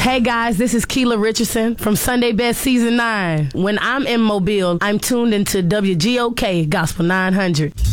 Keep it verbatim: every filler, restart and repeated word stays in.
Hey guys, this is Keela Richardson from Sunday Best Season nine. When I'm in Mobile, I'm tuned into W G O K Gospel nine hundred.